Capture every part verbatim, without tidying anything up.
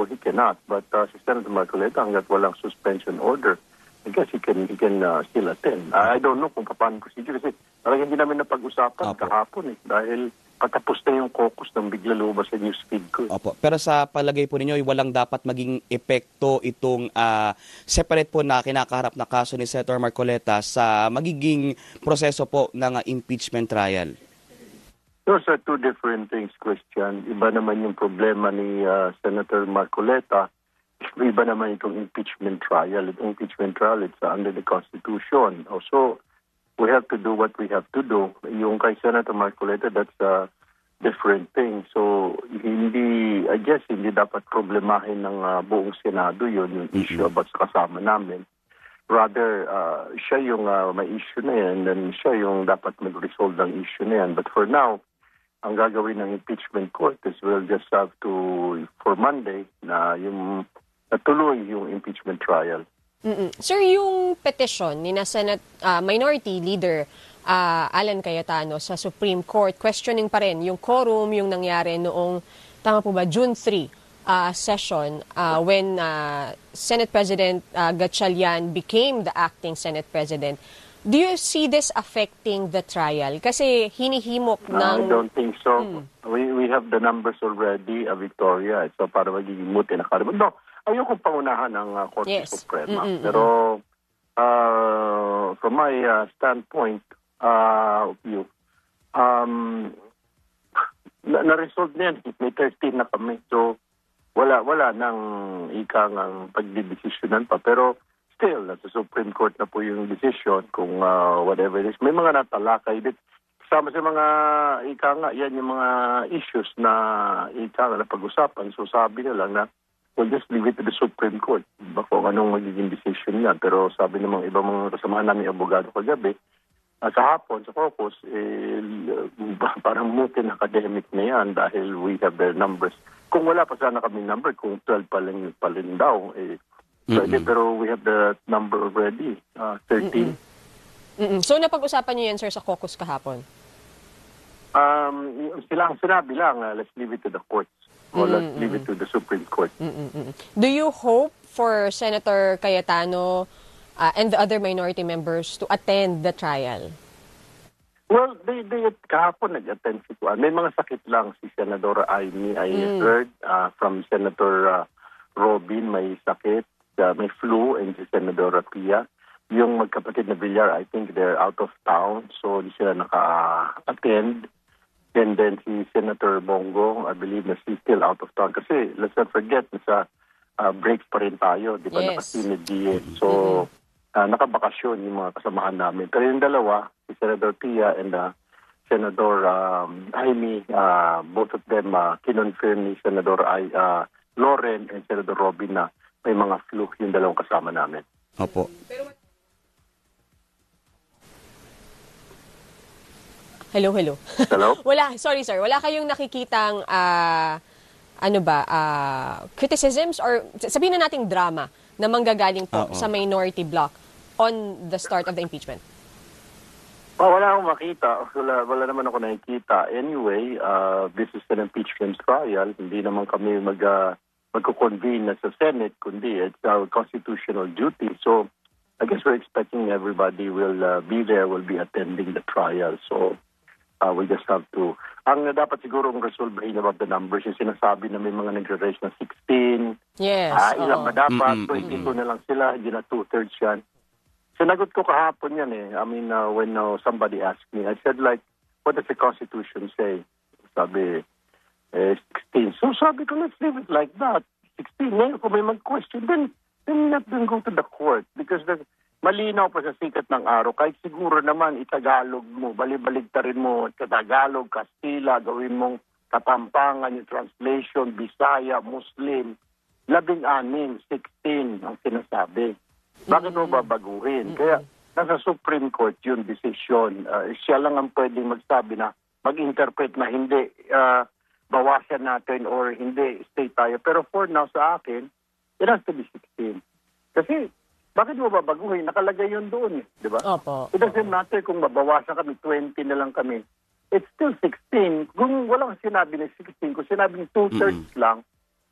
he cannot. But uh, si Senator Marcoleta, hanggat walang suspension order, I guess he can he can uh, still attend. I, I don't know kung paano procedure kasi talagang hindi namin napag-usapan Opo. kahapon eh. Dahil patapos na yung caucus ng bigla lumabas sa newsfeed ko. Opo. Pero sa palagay po ninyo, walang dapat maging epekto itong ah, separate po na kinakaharap na kaso ni Senator Marcoleta sa magiging proseso po ng ah, impeachment trial? Those are two different things, Christian. Iba naman yung problema ni uh, Senator Marcoleta. Iba naman itong impeachment trial. Itong impeachment trial, it's uh, under the Constitution. Also, we have to do what we have to do. Yung kay Senator Marcoleta, that's a different thing. So, hindi, I guess, hindi dapat problemahin ng uh, buong Senado yun, yung issue about sa kasama namin. Rather, uh, siya yung uh, may issue na yan, and then siya yung dapat mag-resolve ng issue na yan. But for now, ang gagawin ng impeachment court is we'll just have to, for Monday, na yung natuloy yung impeachment trial. Mm-mm. Sir, yung petition ni na Senate uh, Minority Leader uh, Alan Cayetano sa Supreme Court, questioning pa rin yung quorum, yung nangyari noong, tama po ba, June third uh, session uh, when uh, Senate President uh, Gatchalian became the acting Senate President. Do you see this affecting the trial? Kasi hinihimok No, ng... I don't think so. Hmm. We we have the numbers already, uh, Victoria. So para magiging muti na karibon. No, ayoko pangunahan ng uh, Korte Yes. Suprema. Mm-mm-mm. Pero uh, from my uh, standpoint, uh, view, um, na- na-resolve na yan. May thirteen na kami. So wala wala nang ikang ang pagdidesisyonan pa. Pero still, nasa Supreme Court na po yung decision kung uh, whatever it is. May mga natalakay din. Kasama sa mga ika nga, yan yung mga issues na ika nga na pag-usapan. So sabi na lang na we'll just leave it to the Supreme Court. Diba kung anong magiging decision yan. Pero sabi ng mga ibang mga kasamahan namin abogado kagabi, uh, sa hapon, sa caucus, eh, parang mutin academic na yan dahil we have their numbers. Kung wala pa sana kami number, kung twelve pa lang, pa lang daw, eh, pwede, pero we have the number already, uh, thirteen. Mm-mm. So napag-usapan niyo yan, sir, sa caucus kahapon? Um, sila ang sinabi lang, uh, let's leave it to the courts. Or let's leave it to the Supreme Court. Mm-mm. Do you hope for Senator Cayetano uh, and the other minority members to attend the trial? Well, they, they kahapon nag-attend si Juan. May mga sakit lang si Senadora Amy. I Mm. heard uh, from Senator uh, Robin, may sakit. Uh, may flu, and si Senadora Pia. Yung magkapatid na Villar, I think they're out of town, so di sila naka-attend. And then si Senator Bongo, I believe na she's still out of town. Kasi let's not forget, nasa uh, break pa rin tayo, di ba? Yes. Naka-Senate D A. So, uh, nakabakasyon yung mga kasamahan namin. Pero yung dalawa, si Senator Pia and uh, Senador um, Jaime, uh, both of them uh, kinonfirm ni Senador I, uh, Loren and Senador Robin na may mga flu yung dalawang kasama namin. Opo. Hello, hello. Hello? Wala, sorry sir, wala kayong nakikitang ah, ano ba, ah, criticisms or sabihin na nating drama na manggagaling po Oo. sa minority bloc on the start of the impeachment? Oh, wala akong makita. Wala, wala naman ako nakikita. Anyway, uh, this is an impeachment trial. Hindi naman kami mag, uh, magko-convene na sa Senate, kundi it's our constitutional duty. So, I guess we're expecting everybody will uh, be there, will be attending the trial. So, uh, we just have to... Ang dapat siguro ang resolvehin about the numbers, yung sinasabi na may mga nagre-raise na sixteen. Yes. Ah, ilan oo. ba dapat? Mm-mm, twenty-two na lang sila, hindi na two-thirds yan. Sinagot ko kahapon yan eh. I mean, uh, when uh, somebody asked me, I said like, what does the Constitution say? Sabi, eh, sixteen. So sabi ko, let's leave it like that. sixteen. Ngayon, kung may mag-question, then, then let them go to the court. Because the, malinaw pa sa sikat ng araw. Kahit siguro naman, itagalog mo, balibaligtarin mo, Tagalog, Kastila, gawin mong Kapampangan, yung translation, Bisaya, Muslim. Labing-anim, sixteen ang sinasabi. Bakit mo babaguhin? Kaya nasa Supreme Court yung decision. Uh, siya lang ang pwedeng magsabi na mag-interpret na hindi uh, bawasan natin or hindi stay tayo. Pero for now sa akin, it has to be sixteen. Kasi bakit mo babaguhin? Nakalagay yun doon, eh, di ba? Opo. It doesn't matter kung mabawasan kami, twenty na lang kami. It's still sixteen. Kung walang sinabi ng sixteen, kung sinabi ng two-thirds lang,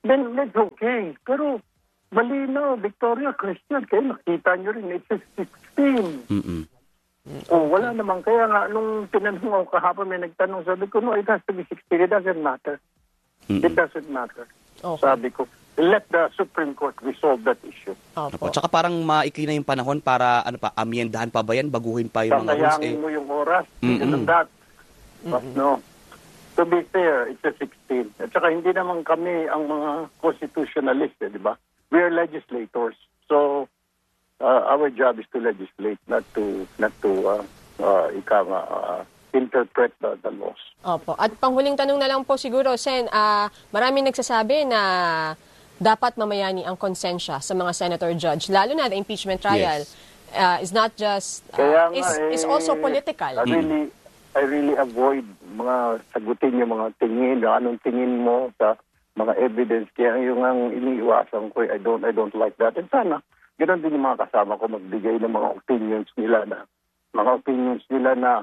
then that's okay. Pero malinaw, Victoria, Christian, kayo nakita nyo rin, it's sixteen. Mm-mm. Oh, wala naman. Kaya nga, nung tinanong ako kahapon, may nagtanong, sabi ko, no, it has to be sixteen. It doesn't matter. Mm-mm. It doesn't matter. Okay. Sabi ko, let the Supreme Court resolve that issue. Opo. Opo. Tsaka parang maikli na yung panahon para ano pa, amyendahan pa ba yan, baguhin pa yung mga rules eh. Kakayangin mo yung oras. Mm-mm. Because of that. But no. To be fair, it's a sixteen. At saka hindi naman kami ang mga constitutionalist, eh, di ba? We are legislators. So, uh, our job is to legislate, not to, not to, uh, uh, ika nga, uh, interpret the, the laws. Opo. At panghuling tanong na lang po siguro, Sen, ah maraming nagsasabi na dapat mamayani ang konsensya sa mga senator judge, lalo na the impeachment trial Yes. ah, is not just, ah, Kaya nga, is, is eh, also political. I really, I really avoid mga sagutin yung mga tingin, anong tingin mo sa mga evidence. Kaya yung ang iniiwasan ko, I don't, I don't like that. And sana, ganoon din yung mga kasama ko magbigay ng mga opinions nila na, mga opinions nila na,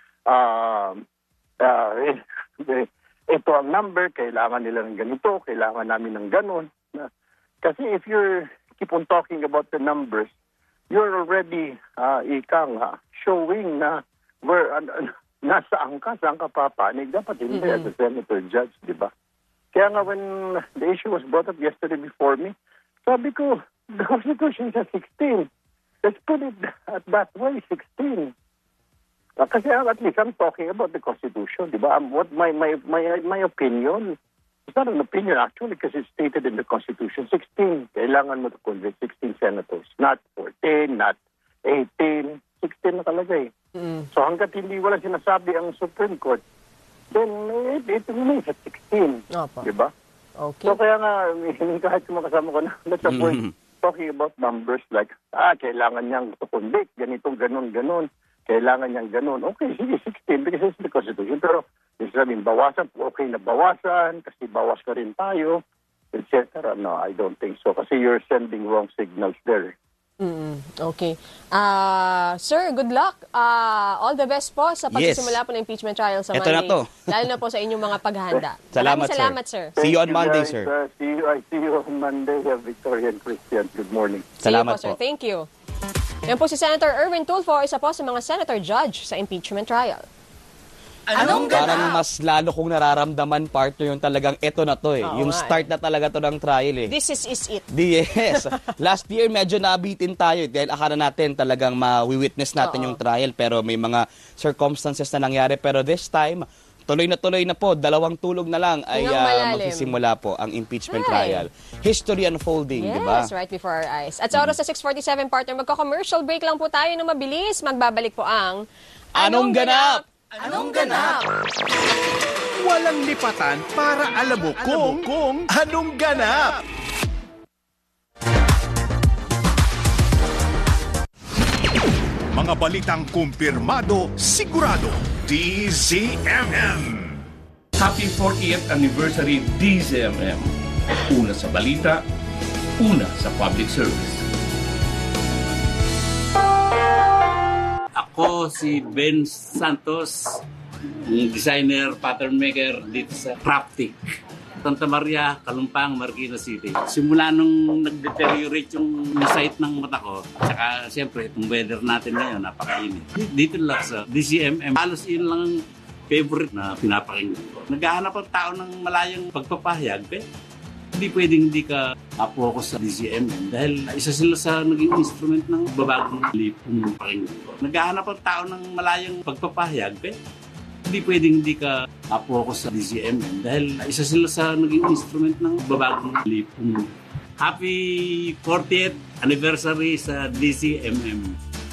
uh, uh, eh, ito ang number, kailangan nila ng ganito, kailangan namin ng ganon. Na, kasi if you keep on talking about the numbers, you're already, uh, ikang, uh, showing na where, uh, nasaan ka, saan ka papanig. Dapat hindi Mm-hmm. as a senator judge, di ba? Kaya nga when the issue was brought up yesterday before me, sabi ko, the Constitution is sixteen. Let's put it at that way, sixteen. Uh, kasi uh, at least I'm talking about the Constitution, di ba? Um, what my, my, my, my opinion, it's not an opinion actually because it's stated in the Constitution, sixteen. Kailangan mo to convict sixteen senators, not fourteen, not eighteen, sixteen na talaga eh. Mm. So hanggat hindi wala sinasabi ang Supreme Court, then it, it remains at sixteen. Opo. Di ba? Okay. So kaya nga, kahit yung mga kasama ko na, let's avoid Mhm. talking about numbers like, ah, kailangan niyang to convict, ganitong, ganon, ganon. Kailangan niyang ganon. Okay, sige, sixteen because it's the Constitution. Pero, yung sabihin, bawasan, okay na bawasan, kasi bawas ka rin tayo, et cetera. No, I don't think so. Kasi you're sending wrong signals there. Mm, okay. Ah, sir, good luck. Ah, all the best po sa pagsisimula po ng impeachment trial sa Ito Monday. na to. Lalo na po sa inyong mga paghahanda. Salamat, Maraming sir. salamat, sir. See you on Thank Monday, guys. sir. Uh, see you, I see you on Monday, uh, Victoria and Christian. Good morning. Salamat See you po, sir. po. Thank you. Yan po si Senator Erwin Tulfo, isa po sa mga senator judge sa impeachment trial. Anong Parang ganap? mas lalo kong nararamdaman, partner, yung talagang eto na to eh. Oo yung nga start na talaga to ng trial eh. This is is it. Di, yes. Last year medyo nabitin tayo dahil akala natin talagang ma-witness natin Oo. yung trial pero may mga circumstances na nangyari. Pero this time, tuloy na tuloy na po, dalawang tulog na lang ay Hingang ah, malalim. magsisimula po ang impeachment Ay. trial. History unfolding, di ba? Yes, right before our eyes. At sa oras sa six forty-seven, partner, magka-commercial break lang po tayo na mabilis. Magbabalik po ang Anong ganap? Anong ganap? Walang lipatan para alam mo kung, kung anong ganap. Mga balitang kumpirmado, sigurado. D Z M M. Happy fortieth Anniversary D Z M M. Una sa balita, una sa public service. Ako si Ben Santos, yung designer, pattern maker dito sa Craftic, Santa Maria, Kalumpang, Marikina City. Simula nung nag-deteriorate yung sight ng mata ko, tsaka siyempre itong weather natin ngayon, napakainit. Dito lang sa D C M M, halos yun lang ang favorite na pinapakinggan ko. Naghahanap ang tao ng malayang pagpapahayag, eh. Hindi pwedeng hindi ka focus sa D C M M dahil isa sila sa naging instrument ng babagong lipong pakinggan ko. Naghahanap ang tao ng malayang pagpapahayag, eh. Hindi pwedeng hindi ka focus sa D C M M dahil isa sila sa naging instrument ng babagong lipong. Happy fortieth anniversary sa D C M M.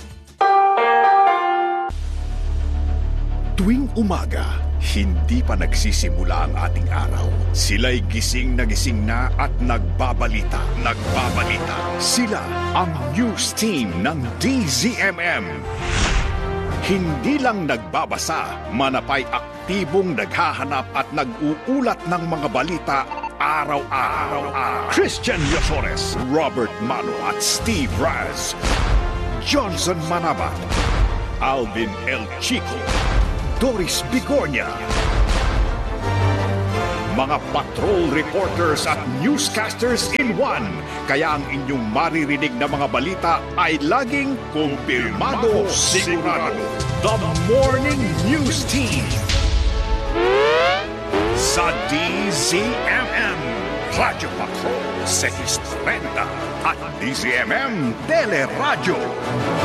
Tuwing umaga, hindi pa nagsisimula ang ating araw. Sila'y gising na gising na at nagbabalita. Nagbabalita. Sila ang news team ng D Z M M. Hindi lang nagbabasa, manapay aktibong naghahanap at nag-uulat ng mga balita araw-araw. Christian Yosores, Robert Mano at Steve Raz. Johnson Manabat, Alvin El Chico, Doris Bigornia, Mga patrol reporters at newscasters in one. Kaya ang inyong maririnig na mga balita ay laging kumpirmado, sigurado. The Morning News Team sa D Z M M, Radyo Patrol six thirty at D Z M M Teleradyo.